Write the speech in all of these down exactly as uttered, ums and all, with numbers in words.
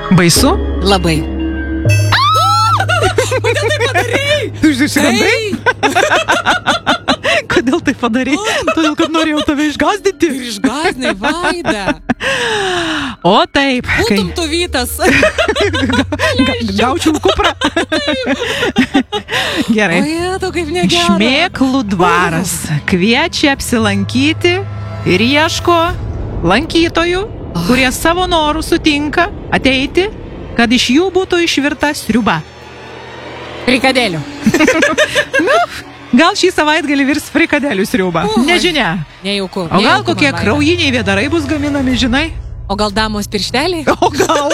Baisu? Labai. Kodėl tai padarei? Tu išsigandai? Kodėl tai padarei? Todėl, kad norėjau tave išgazdinti. Ir išgazdinai, Vaida. O taip. Būtum tu Vytas. Gaučiau kuprą. Gerai. O jėtų, kaip negera. Šmėklų dvaras kviečia apsilankyti ir ieško lankytojų, kurie savo norų sutinka ateiti, kad iš jų būtų išvirta sriuba. Frikadėlių. Nu, gal šį savaitgalį virs frikadėlių sriuba. Nežinia. Nejauku. O gal kokie kraujiniai vėdarai bus gaminami, žinai? O gal damos piršteliai? O gal.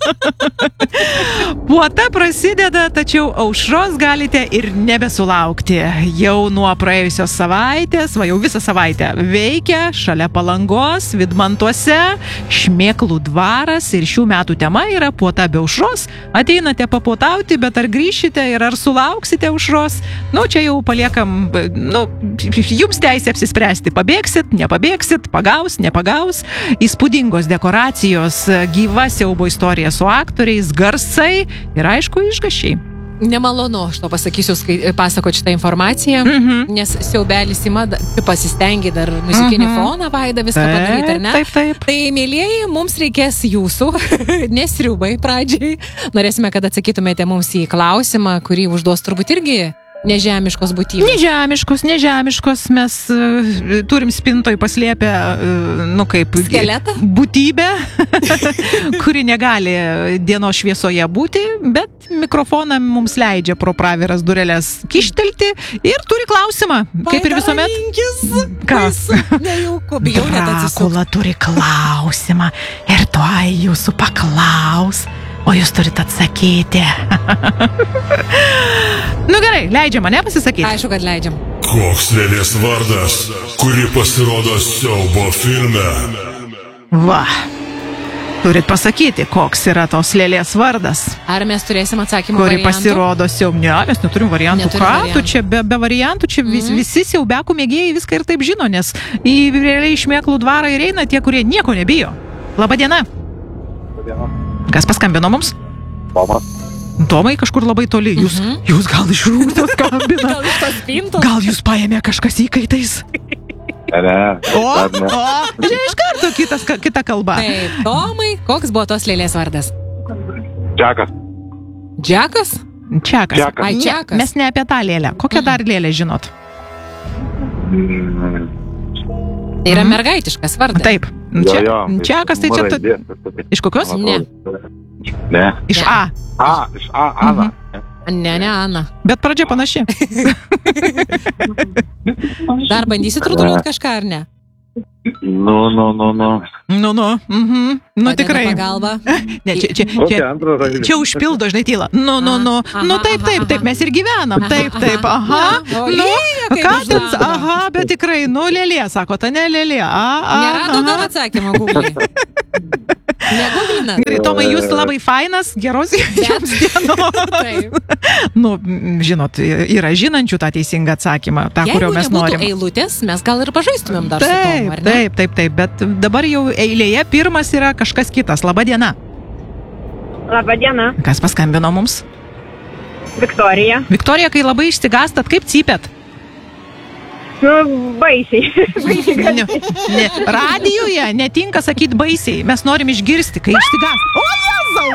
Puota prasideda, tačiau aušros galite ir nebesulaukti. Jau nuo praėjusios savaitės, va jau visą savaitę, veikia šalia Palangos, Vidmantuose, Šmėklų dvaras ir šių metų tema yra puota be aušros. Ateinate papuotauti, bet ar grįšite ir ar sulauksite aušros? Nu, čia jau paliekam, nu, jums teisė apsispręsti. Pabėgsit, nepabėgsit, pagaus, nepagaus. Įspūdingos dekoracijos. Dekoracijos, gyva siaubo istorija su aktoriais, garsai ir aišku išgašiai. Nemalonu, aš to pasakysiu, pasako šitą informaciją, mm-hmm. nes siaubelis ima, pasistengi dar muzikinį mm-hmm. foną, Vaida, viską taip, padaryti, ar ne? Taip, taip. Tai, mėlieji, mums reikės jūsų, nesriubai pradžiai. Norėsime, kad atsakytumėte mums į klausimą, kurį užduos turbūt irgi nežemiškos būtybės. Nežemiškos, nežemiškos. Mes uh, turim spintoj paslėpę, uh, nu kaip... Skeletą? Būtybę, kuri negali dienos šviesoje būti, bet mikrofoną mums leidžia pro praviras dureles kištelti ir turi klausimą. Vaida, kaip ir visuomet. Raminkis. Kas? Nejauku, bijau net atsisukti. Drakula turi klausimą ir tuoj jūsų paklaus. O jūs turite atsakyti. Nu gerai, leidžiam mane pasisakyti. Aišku, kad leidžiam. Koks lėlės vardas, kuri pasirodo siaubo filme? Va, turit pasakyti, koks yra tos lėlės vardas. Ar mes turėsim atsakymų kuri variantų? Pasirodo siaub... Ne, mes neturim variantų. Neturim Ką variantų. tu čia be, be variantų? Čia vis, Mhm. visi siaubekų mėgėjai viską ir taip žino, nes į realiai Šmėklų dvarą ir eina tie, kurie nieko nebijo. Labadiena. Labadiena. Kas paskambino mums? Tomas. Tomai kažkur labai toli. Jūs, Mhm. jūs gal iš rūtos skambina. Gal iš tos spintos? Gal jūs paėmė kažkas įkaitais? Ne, ne. O, dar ne. o, čia iš karto kitas, kita kalba. Taip, Tomai, koks buvo tos lėlės vardas? Džekas. Džekas? Čiakas. Džekas. Ai, Ne, Čiakas. mes ne apie tą lėlę. Kokią dar lėlę žinot? Mm, Tai yra Mhm. mergaitiškas vardas. Taip. jo, Čia, jo. Čiakas tai čia... ta- Raidė. Iš kokios? Ne. Ne. Iš Ne. A. A, iš A, Ana. Ne, ne, Ana. Bet pradžia panaši. Dar bandysit ruduliuot kažką, ar ne? Nu, nu, nu, nu. Nu, nu. Mhm. Nu, Padeda tikrai. Pagalba. Ne, čia, čia, Kokia čia, antra raidė? čia užpildo, žinai, tyla. Nu, nu, nu. Aha, Nu, taip, aha, taip, taip, aha. mes ir gyvenam. Taip, taip, aha. O, Nu, Lėja, kaip ką už ten, darbo. aha, bet tikrai, nu, lėlė, sako, ta ne lėlė. A, a, Nerado dar aha. atsakymą Google. Neguglinat? Gerai, Tomai, jūs labai fainas, geros jums dienos. Taip. Nu, m, žinot, yra žinančių tą teisingą atsakymą, tą, kurio Jeigu mes nebūtų norim. eilutės, mes gal ir pažaistumėm dar su Tomu, Taip, ar ne? taip, taip, taip, bet dabar jau eilėje pirmas yra kažkas kitas. Labadiena. Labadiena, Kas paskambino mums? Viktorija. Viktorija, kai labai išsigastat, kaip cypėt? Nu, baisiai. baisiai Ne, ne, radijuje netinka sakyti baisiai. Mes norim išgirsti, kai išsigast. O, Jėzau!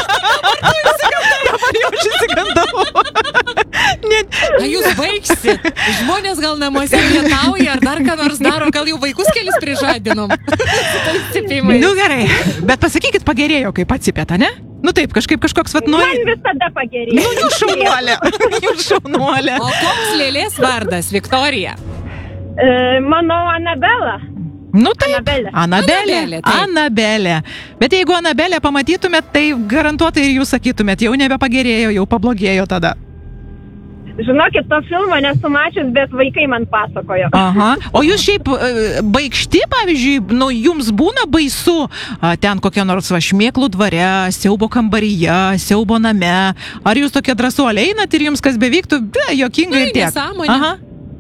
Dabar jau aš išsigandau. Ne, Na, jūs baigsit. Žmonės gal namuose lietauja, ar dar ką nors daro, gal jau vaikus kelis prižadinom. Su tais cypimais. nu gerai, bet pasakykit, pagerėjo, kai atsipėt, ne? Nu taip, kažkaip kažkoks, vat, nu... Man visada pagerėjo. Nu, jūs šaunuolė. Jūs šaunuolė. O koks lėlės vardas, Viktorija? E, mano Anabela. Nu taip, Anabelė. Anabelė, Anabelė, taip. Anabelė. Bet jeigu Anabelę pamatytumėt, tai garantuotai ir jūs sakytumėt, jau nebepagerėjo, jau pablogėjo tada. Žinokit, to filmo nesu mačius, bet vaikai man pasakojo. Aha. O jūs šiaip e, baigšti, pavyzdžiui, nu, jums būna baisu a, ten kokia nors va Šmėklų dvare, siaubo kambaryje, siaubo name. Ar jūs tokie drąsuoliai einat ir jums kas bevyktų, be, jokingai Nu, ir tiek? nesąmonė. Aha.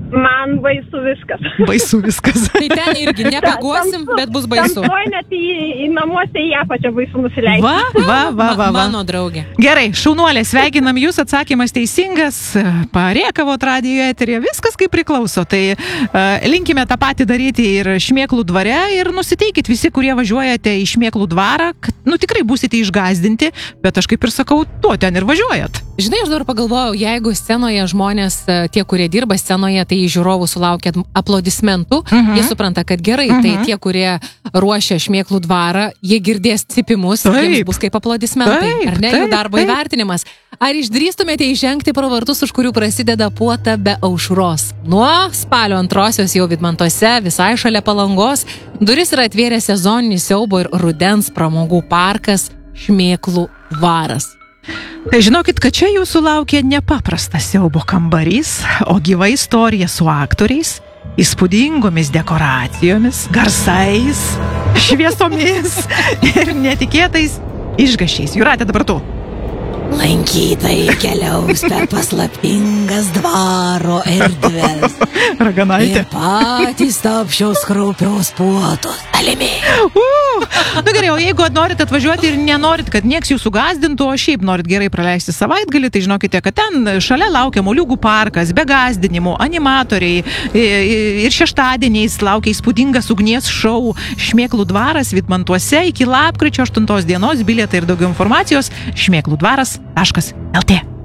Man baisu viskas. Baisu viskas. Tai ten irgi nepagausim, bet bus baisu. Tamsuoj net į, į namuose į apačią baisu nusileisti. Va, va, va, va, va. Mano draugė. Gerai, šaunuolė, sveikinam jūs, atsakymas teisingas, parėkavot radijo eterija, viskas kaip priklauso. Tai uh, linkime tą patį daryti ir Šmėklų dvare ir nusiteikit visi, kurie važiuojate į Šmėklų dvarą, kad, nu tikrai būsite išgazdinti, bet aš kaip ir sakau, tuo ten ir važiuojat. Žinai, aš dabar pagalvojau, jeigu scenoje žmonės, tie, kurie dirba scenoje, tai žiūrovų sulaukia aplodismentų, Mhm. jie supranta, kad gerai, Mhm. tai tie, kurie ruošia Šmėklų dvarą, jie girdės cipimus, Taip. jiems bus kaip aplodismentai, Taip, ar ne, jų taip, darbo taip. įvertinimas. Ar išdrįstumėte įžengti pro vartus, už kurių prasideda puota be aušros? Nuo spalio antrosios jau Vidmantuose, visai šalia Palangos, duris yra atvėrę sezoninis siaubo ir rudens pramogų parkas Šmėklų dvaras. Tai žinokit, kad čia jūsų laukia nepaprastas siaubo kambarys, o gyva istorija su aktoriais, įspūdingomis dekoracijomis, garsais, šviesomis ir netikėtais išgašiais. Jūratė, dabar tu. Lankytojai keliaus per paslaptingas dvaro erdves Raganaitė. ir patys tapšiaus kraupios puotos dalimi. Uh, nu gerai, o jeigu norit atvažiuoti ir nenorit, kad nieks jūsų gazdintų, o šiaip norit gerai praleisti savaitgalį, tai žinokite, kad ten šalia laukia Moliūgų parkas, be gazdinimų, animatoriai i- ir šeštadieniais laukia įspūdingas ugnies šou Šmėklų dvaras Vidmantuose iki lapkričio aštuntos dienos. Bilietai ir daugiau informacijos šmėklų dvaras taškas lt.